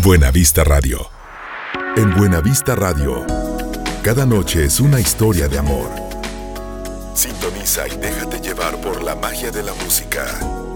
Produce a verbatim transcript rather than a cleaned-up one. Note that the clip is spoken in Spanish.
Buenavista Radio. En Buenavista Radio, cada noche es una historia de amor. Sintoniza y déjate llevar por la magia de la música.